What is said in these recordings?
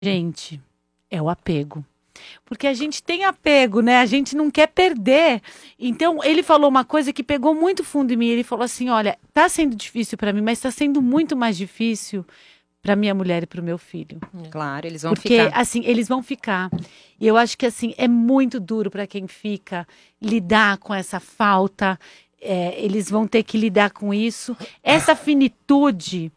Gente, é o apego. Porque a gente tem apego, né? A gente não quer perder. Então, ele falou uma coisa que pegou muito fundo em mim. Ele falou assim, olha, tá sendo difícil para mim, mas tá sendo muito mais difícil para minha mulher e para o meu filho. Claro, eles vão Porque, ficar. assim, eles vão ficar. E eu acho que, assim, é muito duro para quem fica lidar com essa falta. Eles vão ter que lidar com isso. Essa finitude...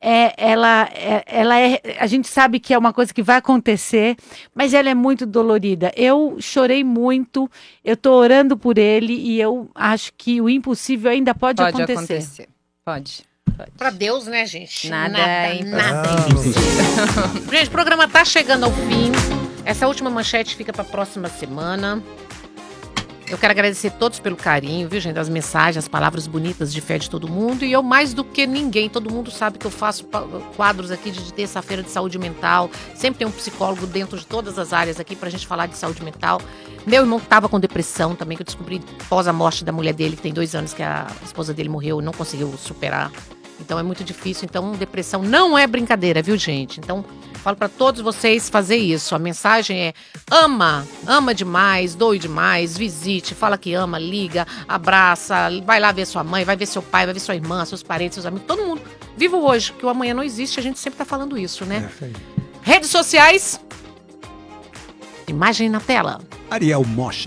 a gente sabe que é uma coisa que vai acontecer, mas ela é muito dolorida. Eu chorei muito, eu tô orando por ele e eu acho que o impossível ainda pode acontecer. Pode. Pra Deus, né, gente? Nada é impossível. impossível. Gente, o programa tá chegando ao fim. Essa última manchete fica pra próxima semana. Eu quero agradecer a todos pelo carinho, viu, gente? As mensagens, as palavras bonitas de fé de todo mundo. E eu, mais do que ninguém, todo mundo sabe que eu faço quadros aqui de terça-feira de saúde mental. Sempre tem um psicólogo dentro de todas as áreas aqui pra gente falar de saúde mental. Meu irmão tava com depressão também, que eu descobri após a morte da mulher dele, que tem 2 anos que a esposa dele morreu e não conseguiu superar. Então é muito difícil. Então depressão não é brincadeira, viu, gente? Então falo pra todos vocês fazer isso. A mensagem é ama demais, doe demais, visite, fala que ama, liga, abraça, vai lá ver sua mãe, vai ver seu pai, vai ver sua irmã, seus parentes, seus amigos, todo mundo. Viva o hoje, que o amanhã não existe, a gente sempre tá falando isso, né? Redes sociais. Imagem na tela. Ariel Moshi.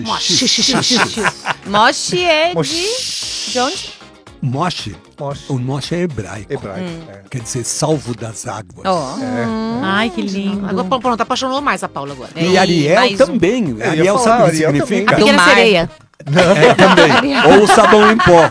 Moshi é de onde? Moshi. O Moshi é hebraico. Quer dizer, salvo das águas. Ai, que lindo. Agora, pronto, apaixonou mais a Paula agora. E Ariel também. Ariel sabe o que significa? A pequena sereia. Também. Ou sabão em pó.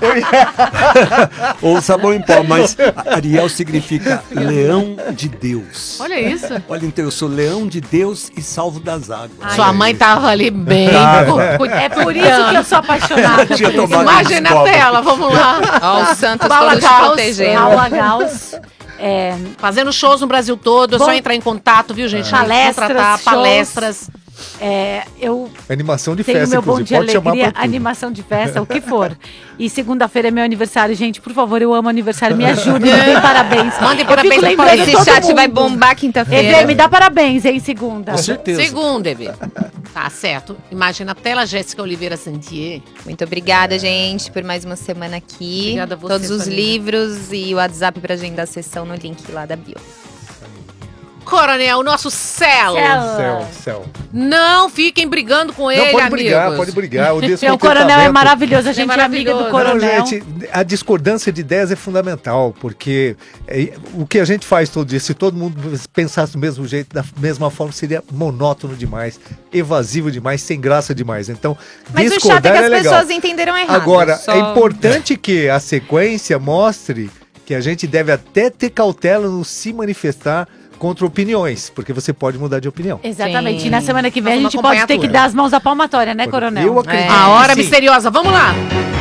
Ou sabão em pó. Mas Ariel significa leão de Deus. Olha isso. Olha, então eu sou leão de Deus e salvo das águas. Sua mãe tava ali bem. É por isso que eu sou apaixonada. Tinha tomado Imagem na tela, vamos lá. Ó, os santos Paula todos te Gauss, protegendo. Paula Gauss. Fazendo shows no Brasil todo, é só entrar em contato, viu, gente? Palestras. Eu Animação de tenho festa, meu bom inclusive. de Pode chamar alegria, pra tudo. animação de festa, o que for. E segunda-feira é meu aniversário, gente. Por favor, eu amo aniversário. Me ajude, me dê parabéns. Mandem Eu parabéns fico pra lembrando Paula. Esse todo chat mundo. vai bombar quinta-feira. Evê, me dá parabéns, hein, segunda. Com certeza. Segunda, Evê. Tá certo. Imagem na tela, Jéssica Oliveira Santier. Muito obrigada, gente, por mais uma semana aqui. Obrigada a você, Todos os Samira. livros e o WhatsApp pra agendar a sessão no link lá da bio. Coronel, o nosso céu. Céu. Não fiquem brigando com ele, Não, pode amigos. brigar, pode brigar. O O coronel é maravilhoso, a gente é amiga do maravilhoso. coronel. Não, gente, a discordância de ideias é fundamental, porque o que a gente faz todo dia, se todo mundo pensasse do mesmo jeito, da mesma forma, seria monótono demais, evasivo demais, sem graça demais. Então, Mas o chato é discordar que as legal. pessoas entenderam errado. Agora, Só- é importante que a sequência mostre que a gente deve até ter cautela no se manifestar contra opiniões, porque você pode mudar de opinião. Exatamente. Sim. E na semana que vem Vamos a gente acompanhar pode ter tudo. que dar as mãos à palmatória, né, coronel? Eu acredito. A hora que sim. misteriosa, vamos lá.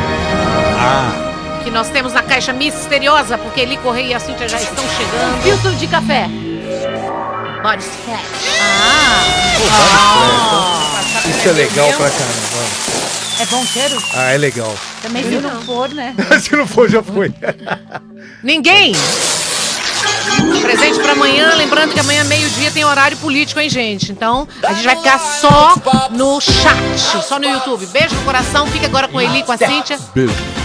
Que nós temos na caixa misteriosa, porque Eli Correia e a Cíntia já estão chegando. Filtro de café. Body Scat. Isso é legal pra caramba. É bom cheiro? É legal. Também se não for, né? Se não for, já foi. Ninguém. Presente pra amanhã, lembrando que amanhã meio-dia tem horário político, hein, gente? Então, a gente vai ficar só no chat, só no YouTube. Beijo no coração, fica agora com a Eli, com a Cíntia. Beijo.